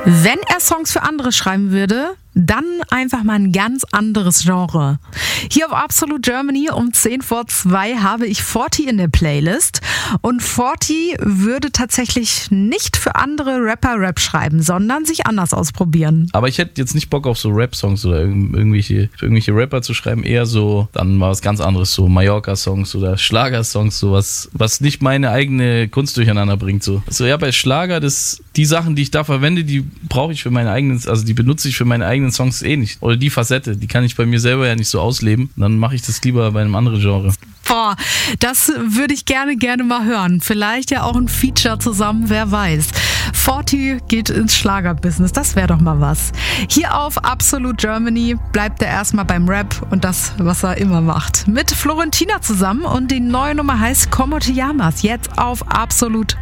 Wenn er Songs für andere schreiben würde, dann einfach mal ein ganz anderes Genre. Hier auf Absolute Germany um 1:10 habe ich Forti in der Playlist. Und Forti würde tatsächlich nicht für andere Rapper Rap schreiben, sondern sich anders ausprobieren. Aber ich hätte jetzt nicht Bock auf so Rap-Songs oder irgendwelche Rapper zu schreiben. Eher so, dann mal was ganz anderes, so Mallorca-Songs oder Schlager-Songs, sowas, was nicht meine eigene Kunst durcheinander bringt. So ja, bei Schlager, die Sachen, die ich da verwende, die brauche ich für meine eigenen, also die benutze ich für meine eigenen Songs eh nicht. Oder die Facette, die kann ich bei mir selber ja nicht so ausleben. Dann mache ich das lieber bei einem anderen Genre. Boah, das würde ich gerne mal hören. Vielleicht ja auch ein Feature zusammen, wer weiß. Forti geht ins Schlagerbusiness, das wäre doch mal was. Hier auf Absolute Germany bleibt er erstmal beim Rap und das, was er immer macht. Mit Florentina zusammen und die neue Nummer heißt Como te llamas, jetzt auf Absolute